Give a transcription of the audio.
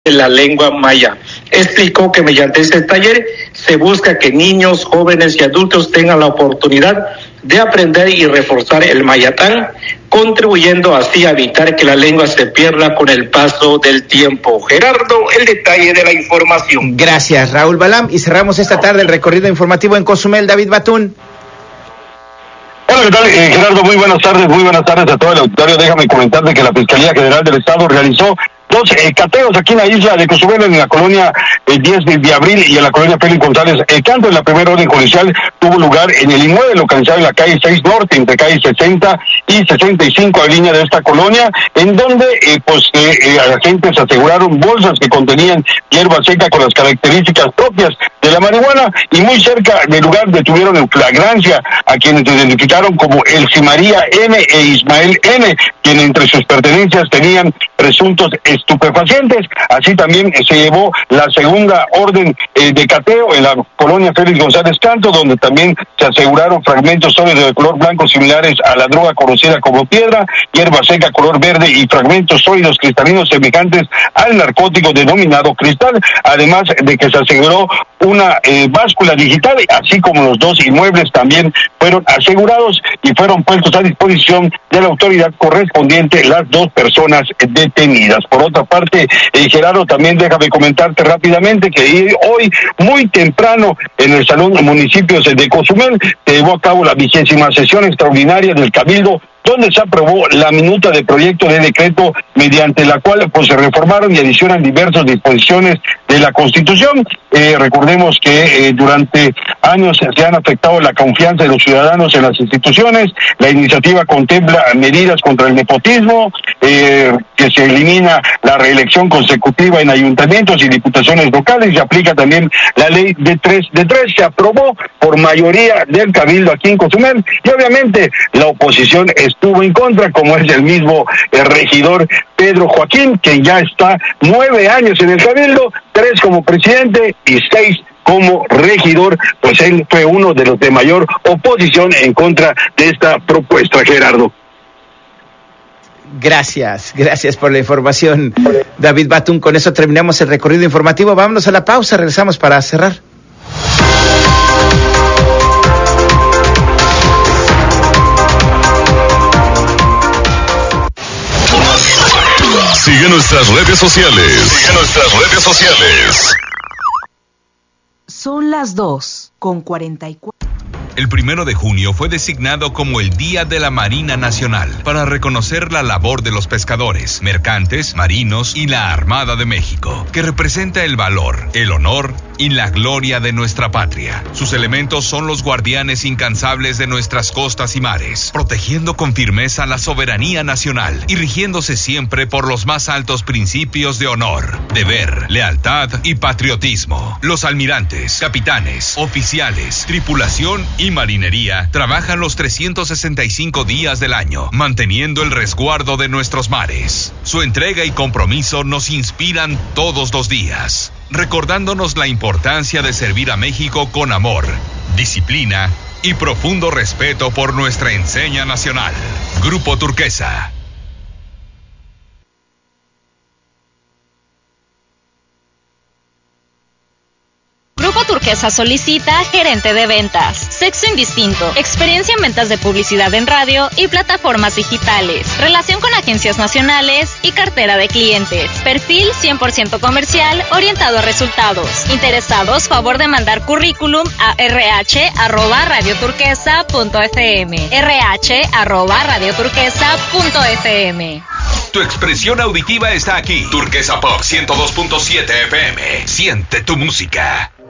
de la lengua maya. Explicó que mediante este taller se busca que niños, jóvenes y adultos tengan la oportunidad de aprender y reforzar el mayatán, contribuyendo así a evitar que la lengua se pierda con el paso del tiempo. Gerardo, el detalle de la información. Gracias, Raúl Balam. Y cerramos esta tarde el recorrido informativo en Cozumel. David Batún. Hola, ¿qué tal, Gerardo? Muy buenas tardes a todo el auditorio. Déjame comentarte que la Fiscalía General del Estado realizó dos cateos aquí en la isla de Cozumel, en la colonia 10 de abril y en la colonia Félix González. El canto de la primera orden judicial tuvo lugar en el inmueble localizado en la calle 6 Norte, entre calle 60 y 65 de línea de esta colonia, en donde agentes aseguraron bolsas que contenían hierba seca con las características propias de la marihuana, y muy cerca del lugar detuvieron en flagrancia a quienes identificaron como Elsie María N. e Ismael N., quienes entre sus pertenencias tenían presuntos estupefacientes. Así también se llevó la segunda orden de cateo en la colonia Félix González Canto, donde también se aseguraron fragmentos sólidos de color blanco similares a la droga conocida como piedra, hierba seca color verde y fragmentos sólidos cristalinos semejantes al narcótico denominado cristal, además de que se aseguró una báscula digital, así como los dos inmuebles también fueron asegurados y fueron puestos a disposición de la autoridad correspondiente las dos personas detenidas. Por otra parte, Gerardo, también déjame comentarte rápidamente que hoy, muy temprano, en el Salón de Municipios de Cozumel, se llevó a cabo la 20ª sesión extraordinaria del Cabildo, donde se aprobó la minuta de proyecto de decreto mediante la cual se reformaron y adicionan diversas disposiciones de la Constitución. Recordemos que durante años se han afectado la confianza de los ciudadanos en las instituciones. La iniciativa contempla medidas contra el nepotismo, que se elimina la reelección consecutiva en ayuntamientos y diputaciones locales, y aplica también la ley de tres. Se aprobó por mayoría del Cabildo aquí en Cozumel, y obviamente la oposición estuvo en contra, como es el mismo regidor Pedro Joaquín, que ya está 9 años en el Cabildo, 3 como presidente y 6 como regidor. Pues él fue uno de los de mayor oposición en contra de esta propuesta, Gerardo. Gracias por la información, David Batún. Con eso terminamos el recorrido informativo. Vámonos a la pausa, regresamos para cerrar. Sigue nuestras redes sociales. Son las 2:44. El 1 de junio fue designado como el Día de la Marina Nacional para reconocer la labor de los pescadores, mercantes, marinos y la Armada de México, que representa el valor, el honor y la gloria de nuestra patria. Sus elementos son los guardianes incansables de nuestras costas y mares, protegiendo con firmeza la soberanía nacional y rigiéndose siempre por los más altos principios de honor, deber, lealtad y patriotismo. Los almirantes, capitanes, oficiales, tripulación y marinería trabajan los 365 días del año, manteniendo el resguardo de nuestros mares. Su entrega y compromiso nos inspiran todos los días, recordándonos la importancia de servir a México con amor, disciplina y profundo respeto por nuestra enseña nacional. Grupo Turquesa. Grupo Turquesa solicita gerente de ventas, sexo indistinto, experiencia en ventas de publicidad en radio y plataformas digitales, relación con agencias nacionales y cartera de clientes. Perfil 100% comercial, orientado a resultados. Interesados, favor de mandar currículum a rh@radioturquesa.fm. rh@radioturquesa.fm. Tu expresión auditiva está aquí. Turquesa Pop 102.7 FM. Siente tu música.